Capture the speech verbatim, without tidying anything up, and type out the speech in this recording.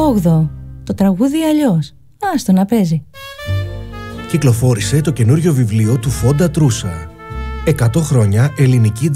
από όγδοο. Το τραγούδι αλλιώς. Άστο να παίζει. Κυκλοφόρησε το καινούριο βιβλίο του Φόντα Τρούσα. εκατό χρόνια ελληνική